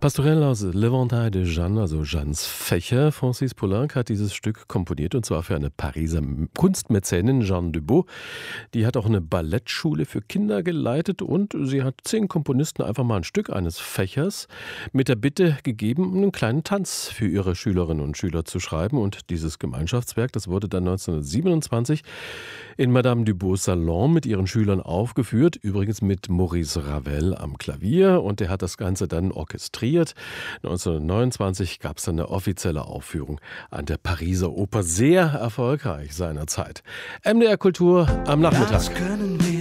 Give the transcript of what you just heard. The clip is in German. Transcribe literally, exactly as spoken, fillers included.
Pastorelle aus L'Éventail de Jeanne, also Jeannes Fächer. Francis Poulenc hat dieses Stück komponiert, und zwar für eine Pariser Kunstmäzenin, Jeanne Dubeau. Die hat auch eine Ballettschule für Kinder geleitet, und sie hat zehn Komponisten einfach mal ein Stück eines Fächers mit der Bitte gegeben, einen kleinen Tanz für ihre Schülerinnen und Schüler zu schreiben. Und dieses Gemeinschaftswerk, das wurde dann neunzehnhundertsiebenundzwanzig in Madame Dubeaus Salon mit ihren Schülern aufgeführt, übrigens mit Maurice Ravel am Klavier, und der hat das Ganze dann orchestriert. neunzehnhundertneunundzwanzig gab es dann eine offizielle Aufführung an der Pariser Oper, sehr erfolgreich seinerzeit. M D R Kultur am Nachmittag.